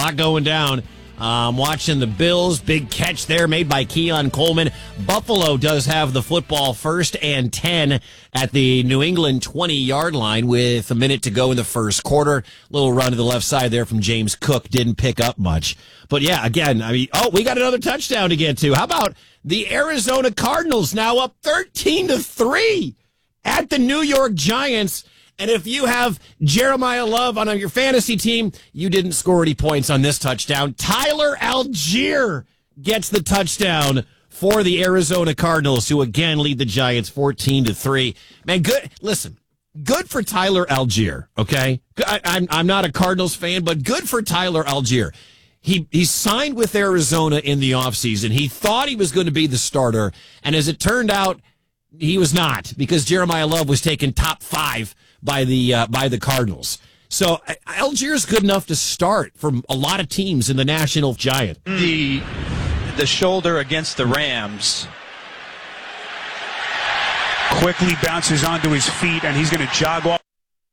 lot going down. Watching the Bills, big catch there made by Keon Coleman. Buffalo does have the football, 1st and 10 at the New England 20-yard line with a minute to go in the first quarter. Little run to the left side there from James Cook. Didn't pick up much. But yeah, again, we got another touchdown to get to. How about the Arizona Cardinals now up 13-3 at the New York Giants? And if you have Jeremiah Love on your fantasy team, you didn't score any points on this touchdown. Tyler Algier gets the touchdown for the Arizona Cardinals, who again lead the Giants 14-3. Man, good. Listen, good for Tyler Algier. Okay, I'm not a Cardinals fan, but good for Tyler Algier. He signed with Arizona in the offseason. He thought he was going to be the starter, and as it turned out, he was not, because Jeremiah Love was taken top 5 by the Cardinals. So Algier's good enough to start for a lot of teams in the National Giant. The shoulder against the Rams. Quickly bounces onto his feet, and he's going to jog off.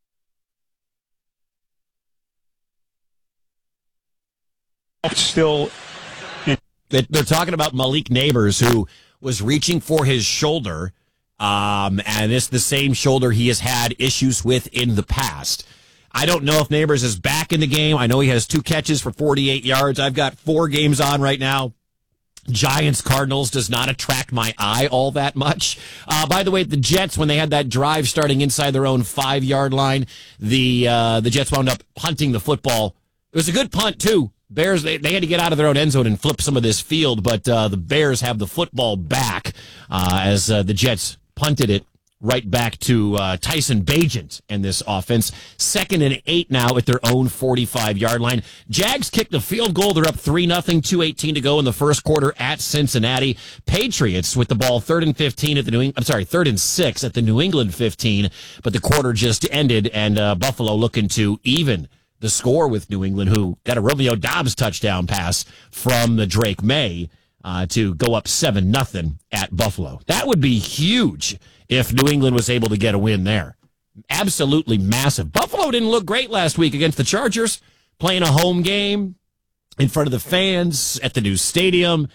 Still, they're talking about Malik Neighbors, who was reaching for his shoulder. And it's the same shoulder he has had issues with in the past. I don't know if Neighbors is back in the game. I know he has 2 catches for 48 yards. I've got 4 games on right now. Giants Cardinals does not attract my eye all that much. By the way, the Jets, when they had that drive starting inside their own 5-yard line, the Jets wound up punting the football. It was a good punt too. Bears, they had to get out of their own end zone and flip some of this field, but the Bears have the football back as the Jets punted it right back to Tyson Bagent and this offense. 2nd and 8 now at their own 45-yard line. Jags kicked a field goal. They're up 3-0, 2:18 to go in the first quarter at Cincinnati. Patriots with the ball 3rd and 15 at the 3rd and 6 at the New England 15, but the quarter just ended, and Buffalo looking to even the score with New England, who got a Romeo Doubs touchdown pass from the Drake May to go up 7-0 at Buffalo. That would be huge if New England was able to get a win there. Absolutely massive. Buffalo didn't look great last week against the Chargers, playing a home game in front of the fans at the new stadium.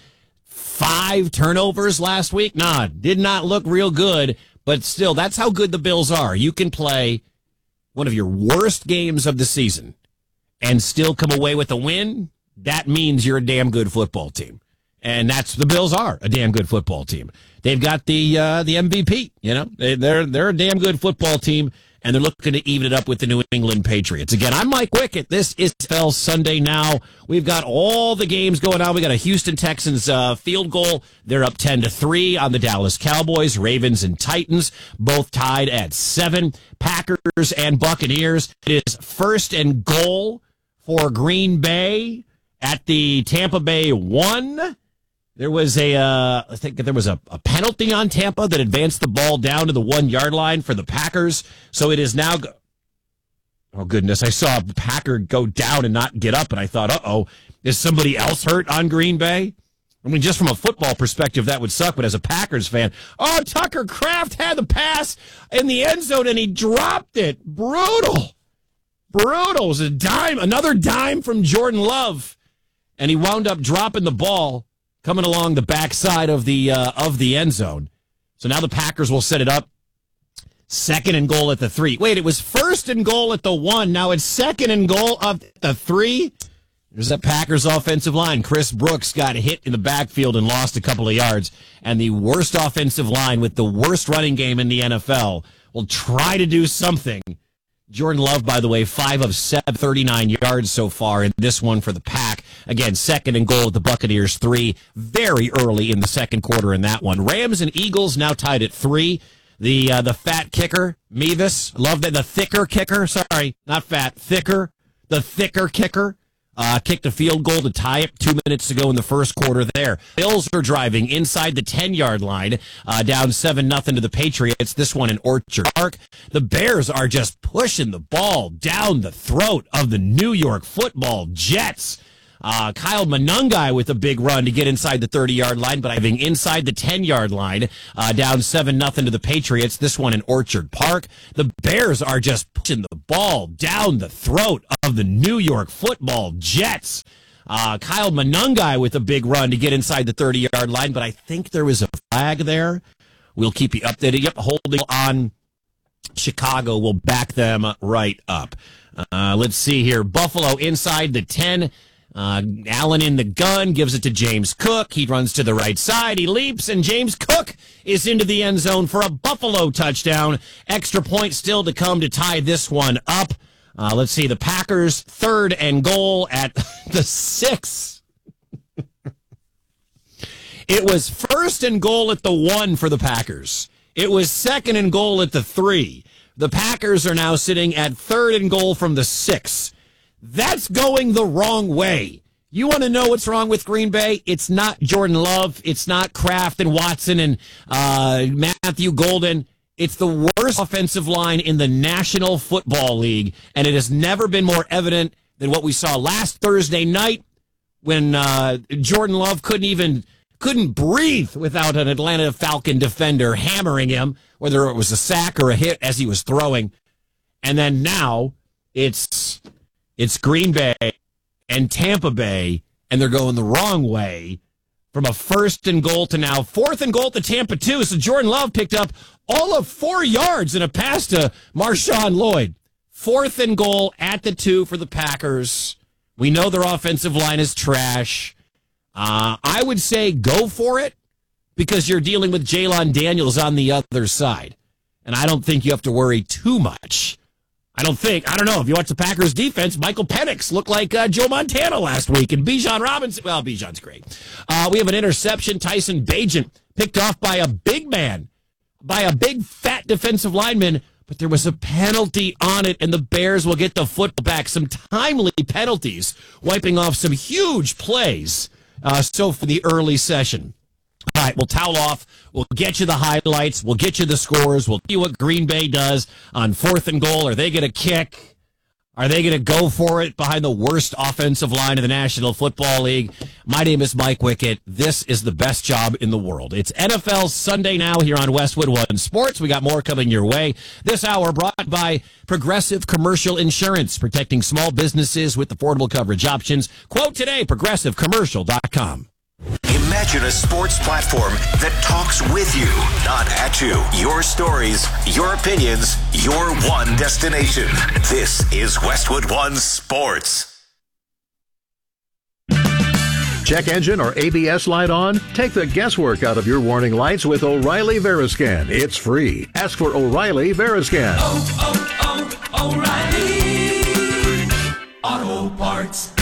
5 turnovers last week. Did not look real good, but still, that's how good the Bills are. You can play one of your worst games of the season and still come away with a win. That means you're a damn good football team. And that's the Bills are a damn good football team. They've got the MVP, they're a damn good football team, and they're looking to even it up with the New England Patriots. Again, I'm Mike Wickett. This is NFL Sunday Now. We've got all the games going on. We got a Houston Texans field goal. They're up 10-3 on the Dallas Cowboys. Ravens and Titans both tied at 7. Packers and Buccaneers. It is 1st and goal for Green Bay at the Tampa Bay 1. There was I think there was a penalty on Tampa that advanced the ball down to the 1-yard line for the Packers. So it is now, oh goodness, I saw a Packer go down and not get up, and I thought, is somebody else hurt on Green Bay? I mean, just from a football perspective, that would suck, but as a Packers fan, Tucker Kraft had the pass in the end zone, and he dropped it. Brutal. It was a dime, another dime from Jordan Love, and he wound up dropping the ball coming along the backside of the end zone. So now the Packers will set it up. 2nd and goal at the 3. Wait, it was 1st and goal at the 1. Now it's 2nd and goal at the 3. There's that Packers offensive line. Chris Brooks got hit in the backfield and lost a couple of yards. And the worst offensive line with the worst running game in the NFL will try to do something. Jordan Love, by the way, 5 of 7, 39 yards so far in this one for the Pack. Again, 2nd and goal at the Buccaneers 3. Very early in the second quarter in that one. Rams and Eagles now tied at 3. The fat kicker, Mevis, love that. The thicker kicker, sorry, not fat, thicker. The thicker kicker kicked a field goal to tie it. 2 minutes to go in the first quarter there. Bills are driving inside the 10-yard line, down 7-0 to the Patriots. This one in Orchard Park. The Bears are just pushing the ball down the throat of the New York Football Jets. Kyle Monangai with a big run to get inside the 30-yard line, but having inside the 10-yard line, down 7-0 to the Patriots. This one in Orchard Park. The Bears are just pushing the ball down the throat of the New York Football Jets. Kyle Monangai with a big run to get inside the 30-yard line, but I think there was a flag there. We'll keep you updated. Yep, holding on. Chicago will back them right up. Let's see here. Buffalo inside the 10. Allen in the gun, gives it to James Cook. He runs to the right side. He leaps, and James Cook is into the end zone for a Buffalo touchdown. Extra point still to come to tie this one up. Let's see. The Packers, 3rd and goal at the 6. It was 1st and goal at the 1 for the Packers. It was 2nd and goal at the 3. The Packers are now sitting at 3rd and goal from the 6. That's going the wrong way. You want to know what's wrong with Green Bay? It's not Jordan Love. It's not Kraft and Watson and Matthew Golden. It's the worst offensive line in the National Football League, and it has never been more evident than what we saw last Thursday night when Jordan Love couldn't breathe without an Atlanta Falcon defender hammering him, whether it was a sack or a hit as he was throwing. And then now it's Green Bay and Tampa Bay, and they're going the wrong way from a 1st and goal to now 4th and goal to Tampa 2. So Jordan Love picked up all of 4 yards in a pass to Marshawn Lloyd. 4th and goal at the 2 for the Packers. We know their offensive line is trash. I would say go for it because you're dealing with Jalen Daniels on the other side. And I don't think you have to worry too much. I don't know. If you watch the Packers defense, Michael Penix looked like Joe Montana last week. And Bijan Robinson, well, Bijan's great. We have an interception. Tyson Bagent picked off by a big man, by a big fat defensive lineman. But there was a penalty on it, and the Bears will get the football back. Some timely penalties, wiping off some huge plays. So for the early session. All right, we'll towel off. We'll get you the highlights. We'll get you the scores. We'll see what Green Bay does on 4th and goal. Are they going to kick? Are they going to go for it behind the worst offensive line in the National Football League? My name is Mike Wickett. This is the best job in the world. It's NFL Sunday now here on Westwood One Sports. We got more coming your way. This hour brought by Progressive Commercial Insurance, protecting small businesses with affordable coverage options. Quote today, progressivecommercial.com. Imagine a sports platform that talks with you, not at you. Your stories, your opinions, your one destination. This is Westwood One Sports. Check engine or ABS light on? Take the guesswork out of your warning lights with O'Reilly Veriscan. It's free. Ask for O'Reilly Veriscan. O'Reilly Auto Parts.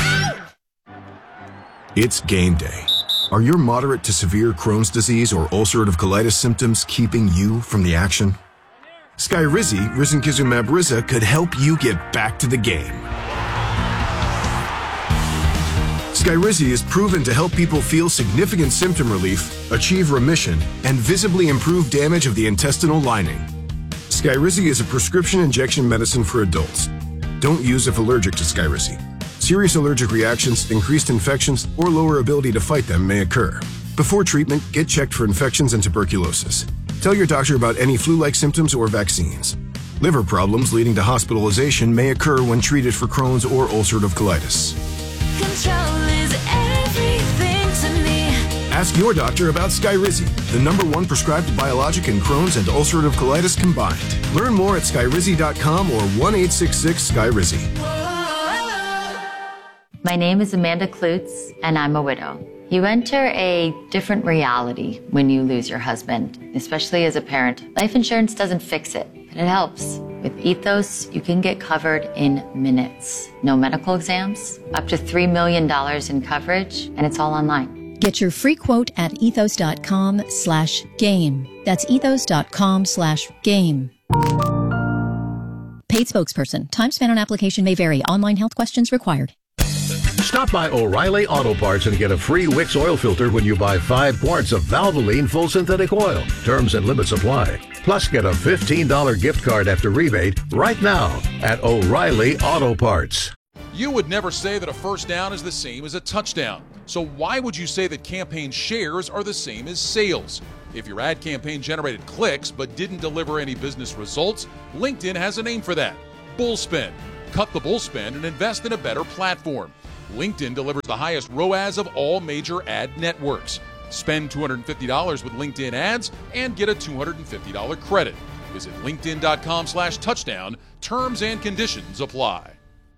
It's game day. Are your moderate to severe Crohn's disease or ulcerative colitis symptoms keeping you from the action? Skyrizi, risankizumab Riza, could help you get back to the game. Skyrizi is proven to help people feel significant symptom relief, achieve remission, and visibly improve damage of the intestinal lining. Skyrizi is a prescription injection medicine for adults. Don't use if allergic to Skyrizi. Serious allergic reactions, increased infections, or lower ability to fight them may occur. Before treatment, get checked for infections and tuberculosis. Tell your doctor about any flu-like symptoms or vaccines. Liver problems leading to hospitalization may occur when treated for Crohn's or ulcerative colitis. Control is everything to me. Ask your doctor about Skyrizi, the #1 prescribed biologic in Crohn's and ulcerative colitis combined. Learn more at skyrizi.com or 1-866-SKYRIZI. My name is Amanda Klutz, and I'm a widow. You enter a different reality when you lose your husband, especially as a parent. Life insurance doesn't fix it, but it helps. With Ethos, you can get covered in minutes. No medical exams, up to $3 million in coverage, and it's all online. Get your free quote at ethos.com/game. That's ethos.com/game. Paid spokesperson. Time spent on application may vary. Online health questions required. Stop by O'Reilly Auto Parts and get a free Wix oil filter when you buy 5 quarts of Valvoline full synthetic oil. Terms and limits apply. Plus, get a $15 gift card after rebate right now at O'Reilly Auto Parts. You would never say that a first down is the same as a touchdown. So why would you say that campaign shares are the same as sales? If your ad campaign generated clicks but didn't deliver any business results, LinkedIn has a name for that: bullspend. Cut the bullspend and invest in a better platform. LinkedIn delivers the highest ROAS of all major ad networks. Spend $250 with LinkedIn ads and get a $250 credit. Visit linkedin.com/touchdown. Terms and conditions apply.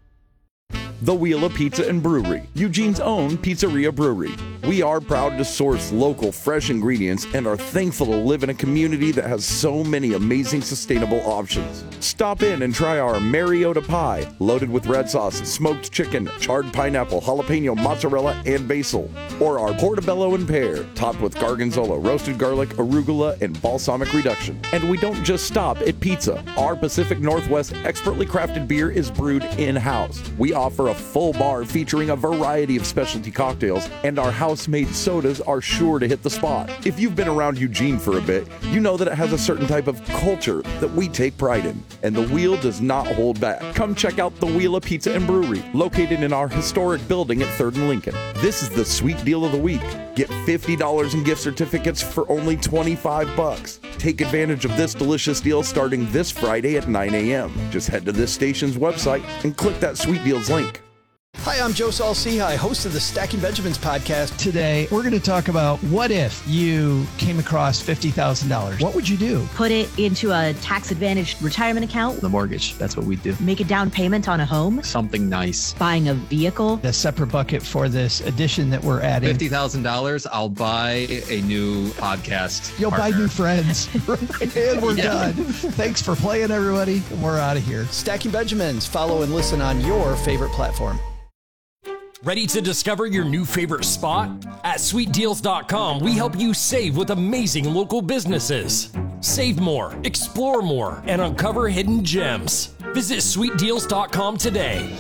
The Wheel of Pizza and Brewery, Eugene's own pizzeria brewery. We are proud to source local, fresh ingredients and are thankful to live in a community that has so many amazing sustainable options. Stop in and try our Mariota pie, loaded with red sauce, smoked chicken, charred pineapple, jalapeno, mozzarella, and basil. Or our portobello and pear, topped with gargonzola, roasted garlic, arugula, and balsamic reduction. And we don't just stop at pizza. Our Pacific Northwest expertly crafted beer is brewed in-house. We offer a full bar featuring a variety of specialty cocktails, and our house-made sodas are sure to hit the spot. If you've been around Eugene for a bit, you know that it has a certain type of culture that we take pride in, and the Wheel does not hold back. Come check out the Wheel of Pizza and Brewery, located in our historic building at 3rd and Lincoln. This is the sweet deal of the week. Get $50 in gift certificates for only $25. Take advantage of this delicious deal starting this Friday at 9 a.m. Just head to this station's website and click that Sweet Deals link. Hi, I'm Joe Saul-Sehy, host of the Stacking Benjamins podcast. Today, we're going to talk about what if you came across $50,000? What would you do? Put it into a tax-advantaged retirement account. The mortgage, that's what we do. Make a down payment on a home. Something nice. Buying a vehicle. A separate bucket for this addition that we're adding. $50,000, I'll buy a new podcast. You'll partner. buy new friends. And we're done. Thanks for playing, everybody. We're out of here. Stacking Benjamins. Follow and listen on your favorite platform. Ready to discover your new favorite spot? At SweetDeals.com, we help you save with amazing local businesses. Save more, explore more, and uncover hidden gems. Visit SweetDeals.com today.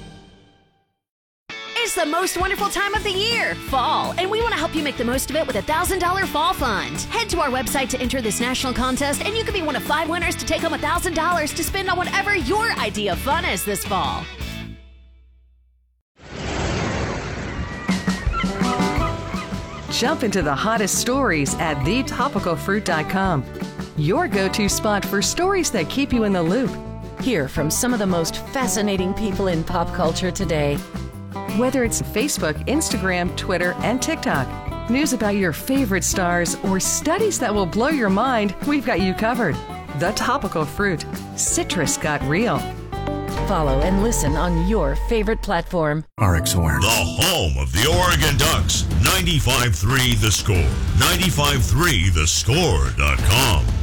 It's the most wonderful time of the year, fall, and we want to help you make the most of it with a $1,000 fall fund. Head to our website to enter this national contest, and you could be one of 5 winners to take home $1,000 to spend on whatever your idea of fun is this fall. Jump into the hottest stories at thetopicalfruit.com. Your go-to spot for stories that keep you in the loop. Hear from some of the most fascinating people in pop culture today. Whether it's Facebook, Instagram, Twitter, and TikTok, news about your favorite stars, or studies that will blow your mind, we've got you covered. The Topical Fruit. Citrus got real. Follow and listen on your favorite platform. RX-OR. The home of the Oregon Ducks. 95.3 The Score. 95.3thescore.com.